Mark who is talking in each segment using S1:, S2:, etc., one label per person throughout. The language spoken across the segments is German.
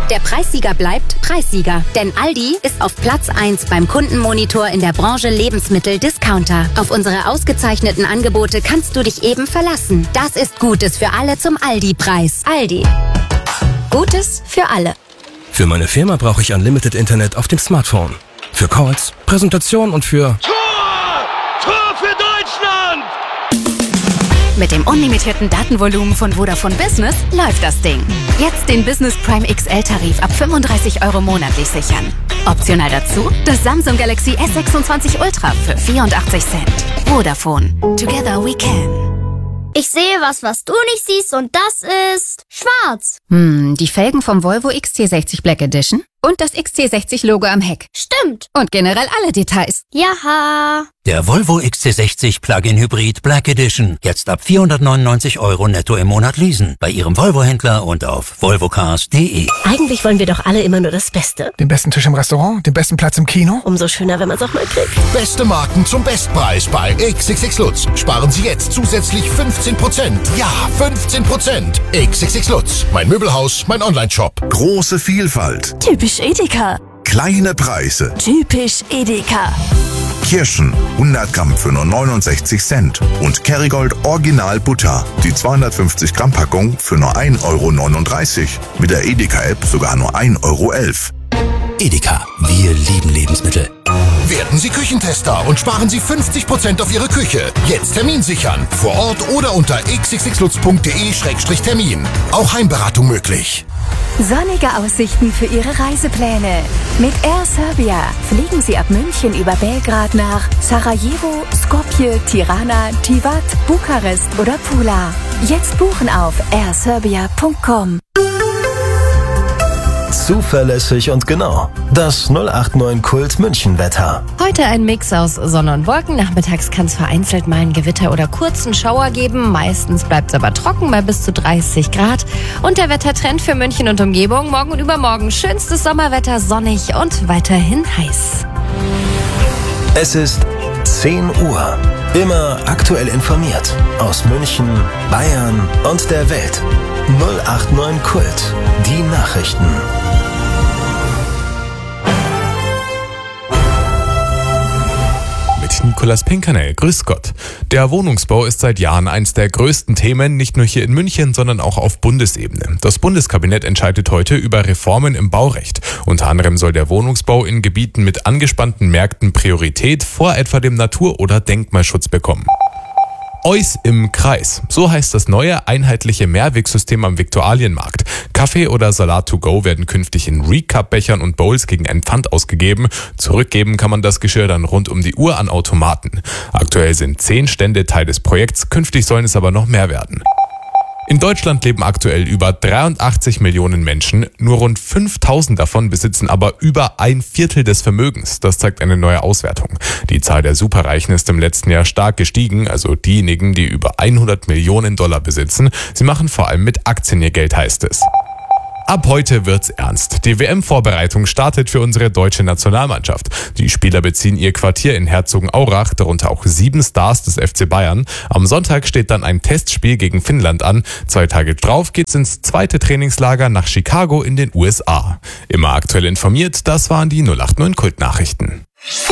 S1: Der Preissieger bleibt Preissieger. Denn Aldi ist auf Platz 1 beim Kundenmonitor in der Branche Lebensmittel-Discounter. Auf unsere ausgezeichneten Angebote kannst du dich eben verlassen. Das ist Gutes für alle zum Aldi-Preis. Aldi. Gutes für alle.
S2: Für meine Firma brauche ich Unlimited Internet auf dem Smartphone. Für Calls, Präsentation und für...
S3: Tor für Deutschland!
S1: Mit dem unlimitierten Datenvolumen von Vodafone Business läuft das Ding. Jetzt den Business Prime XL-Tarif ab 35 € monatlich sichern. Optional dazu das Samsung Galaxy S26 Ultra für 84 Cent. Vodafone. Together we can.
S4: Ich sehe was du nicht siehst und das ist schwarz.
S1: Die Felgen vom Volvo XC60 Black Edition und das XC60-Logo am Heck.
S4: Stimmt.
S1: Und generell alle Details.
S4: Jaha.
S5: Der Volvo XC60 Plug-in Hybrid Black Edition. Jetzt ab 499 € netto im Monat leasen. Bei Ihrem Volvo-Händler und auf volvocars.de.
S6: Eigentlich wollen wir doch alle immer nur das Beste.
S7: Den besten Tisch im Restaurant, den besten Platz im Kino.
S6: Umso schöner, wenn man es auch mal kriegt.
S8: Beste Marken zum Bestpreis bei XXX Lutz. Sparen Sie jetzt zusätzlich 15%. Ja, 15%. XXX Lutz. Mein Möbelhaus, mein Online-Shop.
S9: Große Vielfalt.
S6: Typisch Edeka.
S9: Kleine Preise.
S6: Typisch Edeka.
S9: Kirschen 100 Gramm für nur 69 Cent. Und Kerrygold Original Butter. Die 250 Gramm Packung für nur 1,39 €. Mit der Edeka-App sogar nur 1,11 €.
S5: Edeka. Wir lieben Lebensmittel.
S8: Werden Sie Küchentester und sparen Sie 50% auf Ihre Küche. Jetzt Termin sichern. Vor Ort oder unter xxxlutz.de/termin. Auch Heimberatung möglich.
S10: Sonnige Aussichten für Ihre Reisepläne. Mit Air Serbia fliegen Sie ab München über Belgrad nach Sarajevo, Skopje, Tirana, Tivat, Bukarest oder Pula. Jetzt buchen auf airserbia.com.
S11: Zuverlässig und genau. Das 089 Kult München Wetter.
S12: Heute ein Mix aus Sonne und Wolken. Nachmittags kann es vereinzelt mal ein Gewitter oder kurzen Schauer geben. Meistens bleibt es aber trocken bei bis zu 30 Grad. Und der Wettertrend für München und Umgebung. Morgen und übermorgen schönstes Sommerwetter, sonnig und weiterhin heiß.
S11: Es ist 10 Uhr. Immer aktuell informiert. Aus München, Bayern und der Welt. 089 Kult. Die Nachrichten.
S13: Nikolaus Pinkanel, grüß Gott. Der Wohnungsbau ist seit Jahren eines der größten Themen, nicht nur hier in München, sondern auch auf Bundesebene. Das Bundeskabinett entscheidet heute über Reformen im Baurecht. Unter anderem soll der Wohnungsbau in Gebieten mit angespannten Märkten Priorität vor etwa dem Natur- oder Denkmalschutz bekommen. Eus im Kreis. So heißt das neue einheitliche Mehrwegsystem am Viktualienmarkt. Kaffee oder Salat to go werden künftig in Recap-Bechern und Bowls gegen einen Pfand ausgegeben. Zurückgeben kann man das Geschirr dann rund um die Uhr an Automaten. Aktuell sind 10 Stände Teil des Projekts, künftig sollen es aber noch mehr werden. In Deutschland leben aktuell über 83 Millionen Menschen. Nur rund 5.000 davon besitzen aber über 1/4 des Vermögens. Das zeigt eine neue Auswertung. Die Zahl der Superreichen ist im letzten Jahr stark gestiegen, also diejenigen, die über 100 Millionen Dollar besitzen. Sie machen vor allem mit Aktien ihr Geld, heißt es. Ab heute wird's ernst. Die WM-Vorbereitung startet für unsere deutsche Nationalmannschaft. Die Spieler beziehen ihr Quartier in Herzogenaurach, darunter auch 7 Stars des FC Bayern. Am Sonntag steht dann ein Testspiel gegen Finnland an. 2 Tage drauf geht's ins zweite Trainingslager nach Chicago in den USA. Immer aktuell informiert, das waren die 089 Kult-Nachrichten.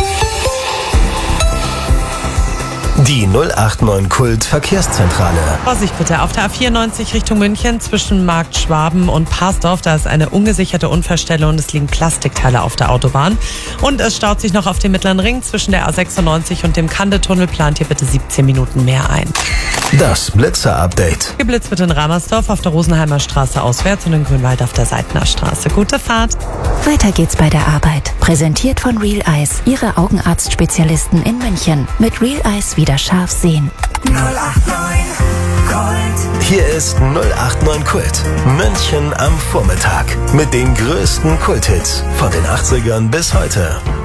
S11: Die 089 Kult Verkehrszentrale.
S14: Vorsicht bitte auf der A94 Richtung München zwischen Markt Schwaben und Parsdorf. Da ist eine ungesicherte Unfallstelle und es liegen Plastikteile auf der Autobahn. Und es staut sich noch auf dem Mittleren Ring zwischen der A96 und dem Kande-Tunnel. Plant hier bitte 17 Minuten mehr ein.
S11: Das Blitzer-Update.
S14: Geblitzt wird in Ramersdorf auf der Rosenheimer Straße auswärts und in Grünwald auf der Seidner Straße. Gute Fahrt.
S10: Weiter geht's bei der Arbeit. Präsentiert von Real Eyes, Ihre Augenarztspezialisten in München. Mit Real Eyes wieder scharf sehen.
S11: 089 Kult. Hier ist 089 Kult. München am Vormittag. Mit den größten Kulthits von den 80ern bis heute.